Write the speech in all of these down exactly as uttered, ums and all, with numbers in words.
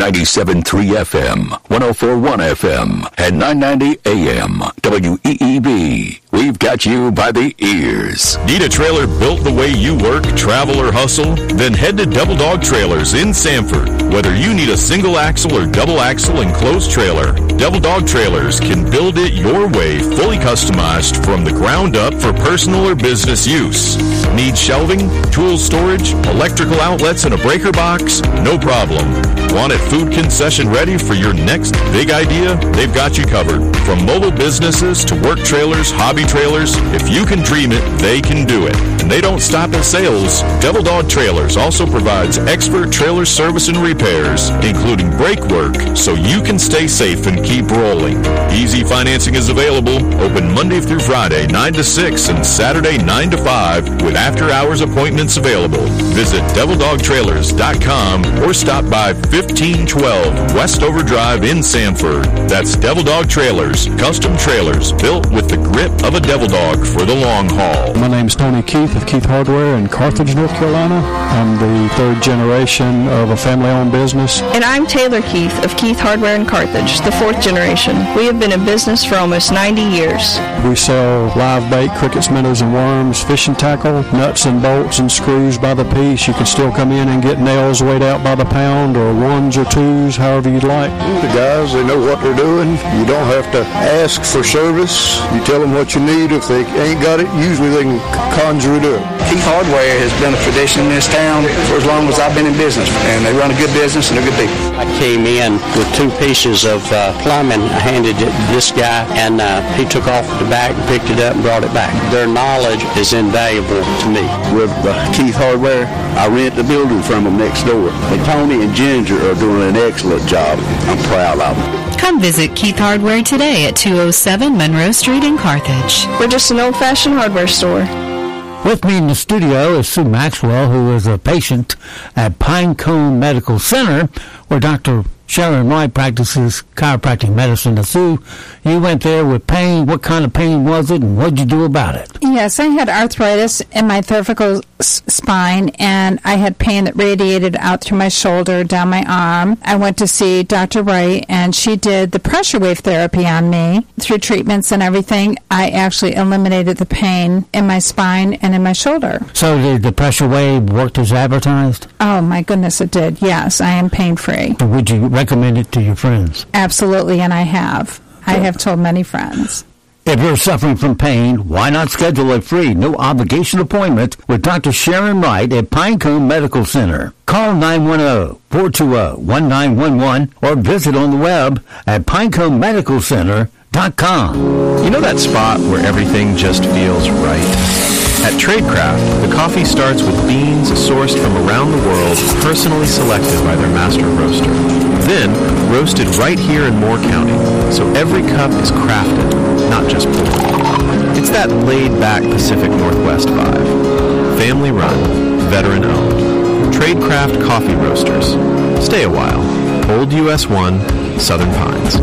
ninety-seven point three F M, one oh four point one F M, and nine ninety A M. W E E B. We've got you by the ears. Need a trailer built the way you work, travel, or hustle? Then head to Devil Dog Trailers in Sanford. Whether you need a single axle or double axle enclosed trailer, Devil Dog Trailers can build it your way, fully customized from the ground up for personal or business use. Need shelving, tool storage, electrical outlets, and a breaker box? No problem. Want it food concession ready for your next big idea? They've got you covered. From mobile businesses to work trailers, hobby trailers, if you can dream it, they can do it. And they don't stop at sales. Devil Dog Trailers also provides expert trailer service and repairs, including brake work, so you can stay safe and keep rolling. Easy financing is available, open Monday through Friday, nine to six, and Saturday, nine to five, with after-hours appointments available. Visit devil dog trailers dot com or stop by fifteen twelve Westover Drive in Sanford. That's Devil Dog Trailers, custom trailers built with the grip of a devil dog for the long haul. My name's Tony Keith of Keith Hardware in Carthage, North Carolina. I'm the third generation of a family-owned business. And I'm Taylor Keith of Keith Hardware in Carthage, the fourth generation. We have been in business for almost ninety years. We sell live bait, crickets, minnows, and worms, fishing tackle, nuts and bolts and screws by the piece. You can still come in and get nails weighed out by the pound, or ones or twos, however you'd like. The guys, they know what they're doing. You don't have to ask for service. You tell them what you need. If they ain't got it, usually they can conjure it up. Keith Hardware has been a tradition in this town for as long as I've been in business, and they run a good business and they're good people. I came in with two pieces of uh, plumbing. I handed it to this guy, and uh, he took off the back, picked it up, and brought it back. Their knowledge is invaluable to me. With uh, Keith Hardware, I rent the building from them next door. And Tony and Ginger are doing an excellent job. I'm proud of them. Come visit Keith Hardware today at two oh seven Monroe Street in Carthage. We're just an old-fashioned hardware store. With me in the studio is Sue Maxwell, who is a patient at Pinecone Medical Center, where Doctor Sharon Wright practices chiropractic medicine. Now, Sue, you went there with pain. What kind of pain was it, and what did you do about it? Yes, I had arthritis in my cervical s- spine, and I had pain that radiated out through my shoulder, down my arm. I went to see Doctor Wright, and she did the pressure wave therapy on me. Through treatments and everything, I actually eliminated the pain in my spine and in my shoulder. So did the pressure wave work as advertised? Oh, my goodness, it did. Yes, I am pain-free. Would you recommend it to your friends? Absolutely, and I have. I have told many friends. If you're suffering from pain, why not schedule a free, no-obligation appointment with Doctor Sharon Wright at Pinecone Medical Center? Call nine one zero, four two zero, one nine one one or visit on the web at pinecone medical center dot com. You know that spot where everything just feels right? At Tradecraft, the coffee starts with beans sourced from around the world, personally selected by their master roaster. Then, roasted right here in Moore County, so every cup is crafted, not just poured. It's that laid-back Pacific Northwest vibe. Family-run, veteran-owned. Tradecraft Coffee Roasters. Stay a while. Old U S one, Southern Pines.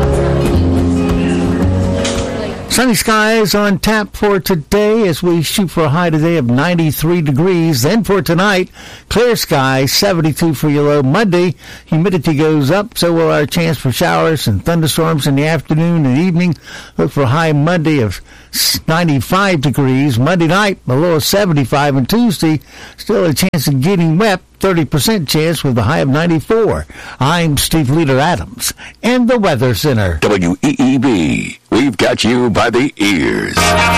Sunny skies on tap for today as we shoot for a high today of ninety-three degrees. Then for tonight, clear skies, seventy-two for your low. Monday, humidity goes up, so will our chance for showers and thunderstorms in the afternoon and evening. Look for a high Monday of ninety-five degrees. Monday night, a low of seventy-five. And Tuesday, still a chance of getting wet. thirty percent chance with a high of ninety-four. I'm Steve Leader Adams in the Weather Center. W E E B. We've got you by the ears.